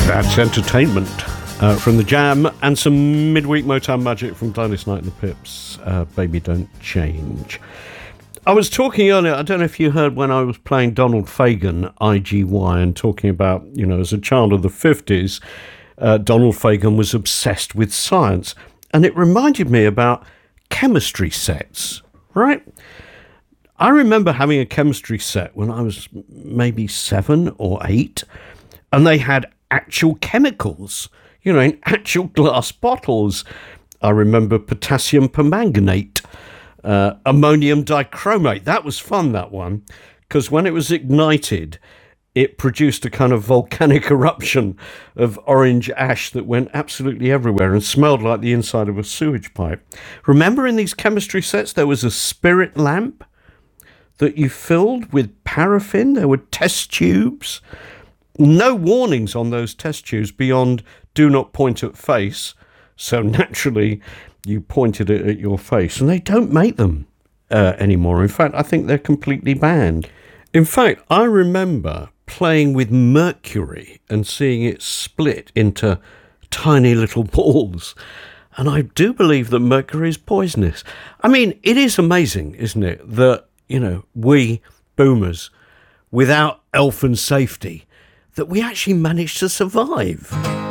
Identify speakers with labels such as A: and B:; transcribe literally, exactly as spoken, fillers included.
A: That's entertainment uh, from the Jam and some midweek Motown magic from Gladys Knight and the Pips. Uh, Baby Don't Change. I was talking earlier, I don't know if you heard when I was playing Donald Fagen, I G Y, and talking about, you know, as a child of the fifties, uh, Donald Fagen was obsessed with science. And it reminded me about chemistry sets, right? I remember having a chemistry set when I was maybe seven or eight, and they had actual chemicals, you know, in actual glass bottles. I remember potassium permanganate, uh, ammonium dichromate. That was fun, that one, because when it was ignited, it produced a kind of volcanic eruption of orange ash that went absolutely everywhere and smelled like the inside of a sewage pipe. Remember in these chemistry sets, there was a spirit lamp that you filled with paraffin. There were test tubes. No warnings on those test tubes beyond do not point at face. So naturally, you pointed it at your face. And they don't make them uh, anymore. In fact, I think they're completely banned. In fact, I remember playing with mercury and seeing it split into tiny little balls. And I do believe that mercury is poisonous. I mean, it is amazing, isn't it, that, you know, we boomers, without elfin safety, that we actually managed to survive.